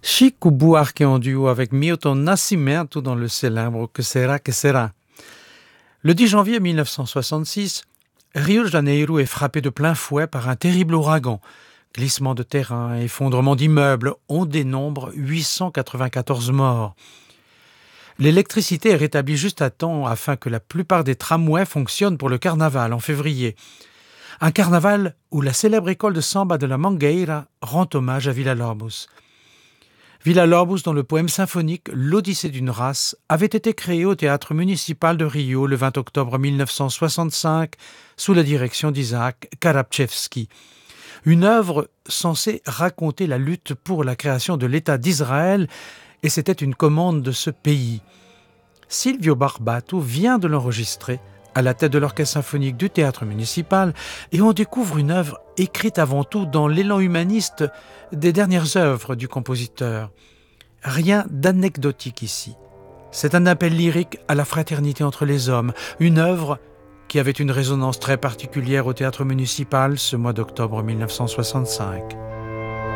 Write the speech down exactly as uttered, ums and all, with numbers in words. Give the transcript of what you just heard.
Chico Buarque en duo avec Milton Nascimento dans le célèbre Que sera, que sera. Le dix janvier mille neuf cent soixante-six, Rio de Janeiro est frappé de plein fouet par un terrible ouragan. Glissement de terrain, effondrement d'immeubles, on dénombre huit cent quatre-vingt-quatorze morts. L'électricité est rétablie juste à temps afin que la plupart des tramways fonctionnent pour le carnaval en février. Un carnaval où la célèbre école de samba de la Mangueira rend hommage à Villa-Lobos. Villa-Lobos, dont le poème symphonique « L'Odyssée d'une race » avait été créé au théâtre municipal de Rio le vingt octobre mille neuf cent soixante-cinq sous la direction d'Isaac Karabchevski. Une œuvre censée raconter la lutte pour la création de l'État d'Israël, et c'était une commande de ce pays. Silvio Barbato vient de l'enregistrer à la tête de l'orchestre symphonique du théâtre municipal, et on découvre une œuvre écrite avant tout dans l'élan humaniste des dernières œuvres du compositeur. Rien d'anecdotique ici. C'est un appel lyrique à la fraternité entre les hommes, une œuvre qui avait une résonance très particulière au théâtre municipal ce mois d'octobre mille neuf cent soixante-cinq.